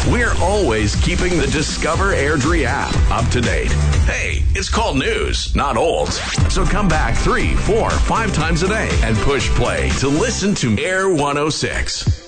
We're always keeping the Discover Airdrie app up to date. Hey, it's called news, not old. So come back 3, 4, 5 times a day and push play to listen to Air 106.